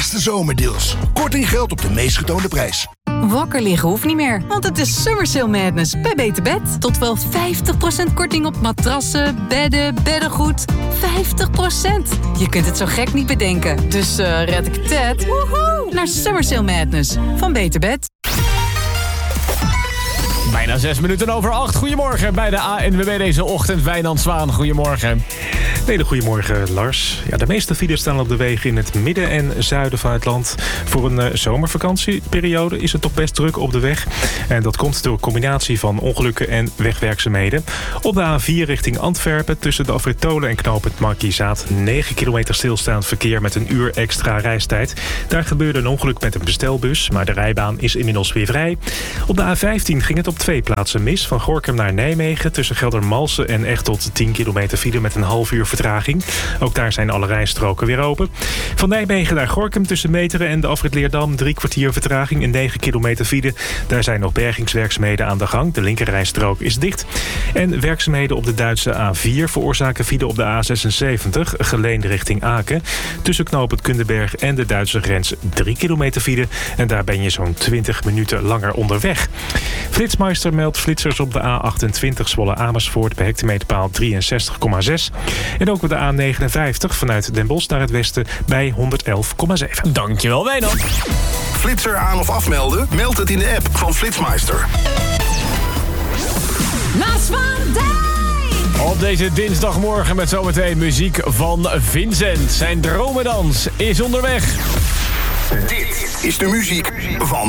De zomerdeals. Korting geldt op de meest getoonde prijs. Wakker liggen hoeft niet meer, want het is Summer Sale Madness bij Beter Bed. Tot wel 50% korting op matrassen, bedden, beddengoed. 50%! Je kunt het zo gek niet bedenken. Dus red ik het naar Summer Sale Madness van Beter Bed. Bijna 6 minuten over 8. Goedemorgen bij de ANWB deze ochtend. Wijnand Zwaan, goedemorgen. Hele goedemorgen, Lars. Ja, de meeste files staan op de wegen in het midden en zuiden van het land. Voor een zomervakantieperiode is het toch best druk op de weg. En dat komt door een combinatie van ongelukken en wegwerkzaamheden. Op de A4 richting Antwerpen tussen de afrit Tolen en knooppunt Markizaat 9 kilometer stilstaand verkeer met een uur extra reistijd. Daar gebeurde een ongeluk met een bestelbus, maar de rijbaan is inmiddels weer vrij. Op de A15 ging het op 2 plaatsen mis. Van Gorinchem naar Nijmegen tussen Geldermalsen en Echteld 10 kilometer file met een half uur vertraging. Ook daar zijn alle rijstroken weer open. Van Nijmegen naar Gorinchem tussen Meteren en de afrit Leerdam 3 kwartier vertraging en 9 kilometer file. Daar zijn nog bergingswerkzaamheden aan de gang. De linkerrijstrook is dicht. En werkzaamheden op de Duitse A4 veroorzaken file op de A76, Geleen richting Aken. Tussen knooppunt Kundenberg en de Duitse grens 3 kilometer file. En daar ben je zo'n 20 minuten langer onderweg. Flitsmeister meldt flitsers op de A28 Zwolle-Amersfoort bij hectometerpaal 63,6. En ook op de A59 vanuit Den Bosch naar het westen bij 111,7. Dankjewel, Wijnand. Flitser aan of afmelden? Meld het in de app van Flitsmeister. Op deze dinsdagmorgen met zometeen muziek van Vincent. Zijn dromedans is onderweg. Dit is de muziek van